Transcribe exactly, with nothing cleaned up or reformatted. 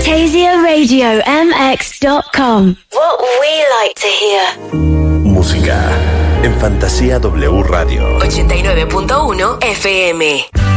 Fantasia Radio M X dot com. What we like to hear. Música en Fantasía W Radio ochenta y nueve punto uno F M.